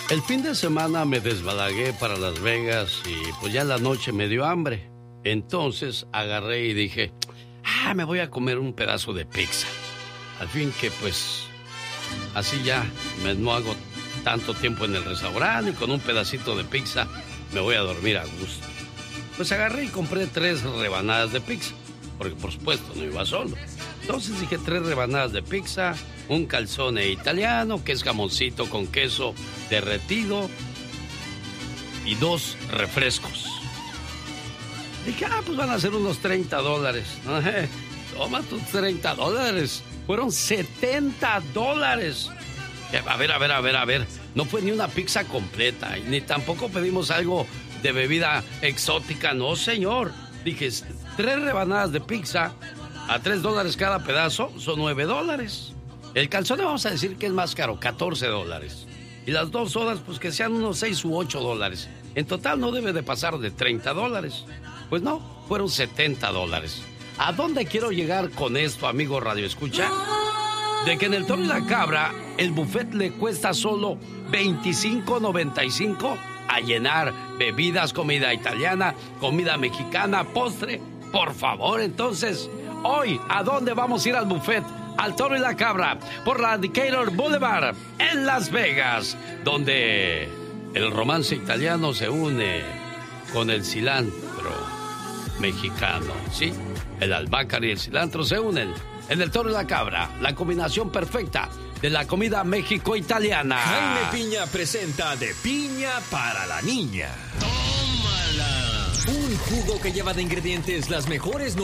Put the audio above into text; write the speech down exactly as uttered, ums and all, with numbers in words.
El fin de semana me desbalagué para Las Vegas y pues ya en la noche me dio hambre. Entonces agarré y dije, ah, me voy a comer un pedazo de pizza. Al fin que pues así ya me, no hago tanto tiempo en el restaurante y con un pedacito de pizza me voy a dormir a gusto. Pues agarré y compré tres rebanadas de pizza, porque por supuesto no iba solo. Entonces dije tres rebanadas de pizza, un calzone italiano, que es jamoncito con queso derretido, y dos refrescos. Dije, ah, pues van a ser unos treinta dólares. Toma tus treinta dólares. Fueron setenta dólares. A ver, a ver, a ver, a ver. No fue ni una pizza completa, ni tampoco pedimos algo de bebida exótica, no, señor. Dije, tres rebanadas de pizza a tres dólares cada pedazo, son nueve dólares. El calzone vamos a decir que es más caro, catorce dólares. Y las dos sodas, pues que sean unos seis u ocho dólares. En total no debe de pasar de treinta dólares. Pues no, fueron setenta dólares. ¿A dónde quiero llegar con esto, amigo Radio Escucha? De que en el Toro y la Cabra el buffet le cuesta solo veinticinco noventa y cinco a llenar bebidas, comida italiana, comida mexicana, postre. Por favor, entonces, hoy, ¿a dónde vamos a ir al buffet? Al Toro y la Cabra, por la Decatur Boulevard, en Las Vegas, donde el romance italiano se une con el cilantro mexicano, ¿sí? El albahaca y el cilantro se unen en el Toro y la Cabra, la combinación perfecta de la comida México-italiana. Jaime Piña presenta De Piña para la Niña. ¡Tómala! Un jugo que lleva de ingredientes las mejores